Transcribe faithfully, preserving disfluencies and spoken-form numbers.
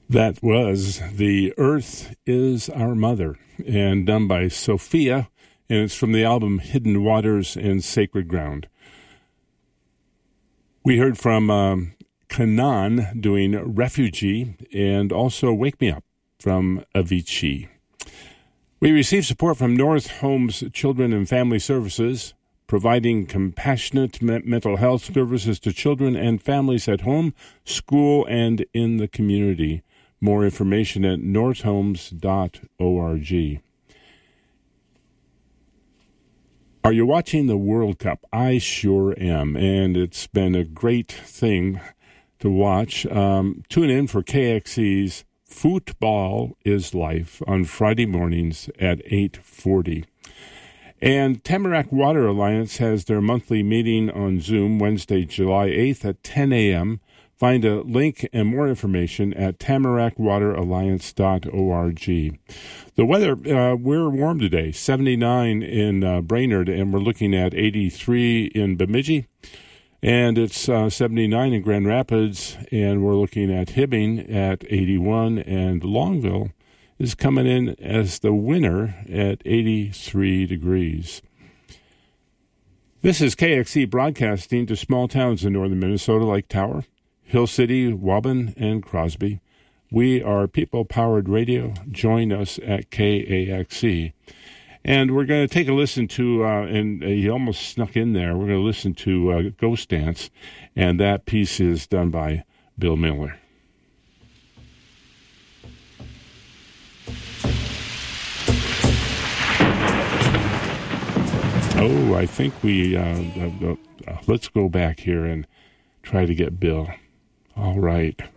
That was The Earth is Our Mother, and done by Sophia, and it's from the album Hidden Waters and Sacred Ground. We heard from um, Kanan doing Refugee, and also Wake Me Up from Avicii. We received support from North Homes Children and Family Services, providing compassionate mental health services to children and families at home, school, and in the community. More information at north homes dot org. Are you watching the World Cup? I sure am, and it's been a great thing to watch. Um, tune in for K X E's Football is Life on Friday mornings at eight forty. And Tamarack Water Alliance has their monthly meeting on Zoom Wednesday, July eighth at ten a.m. Find a link and more information at tamarack water alliance dot org. The weather, uh, we're warm today, seventy-nine in uh, Brainerd, and we're looking at eighty-three in Bemidji. And it's uh, seventy-nine in Grand Rapids, and we're looking at Hibbing at eighty-one, and Longville is coming in as the winner at eighty-three degrees. This is K X E broadcasting to small towns in northern Minnesota like Tower, Hill City, Waubun, and Crosby. We are people-powered radio. Join us at K A X E. And we're going to take a listen to, uh, and uh, he almost snuck in there, we're going to listen to uh, Ghost Dance, and that piece is done by Bill Miller. Oh, I think we, uh, uh, uh, let's go back here and try to get Bill. All right.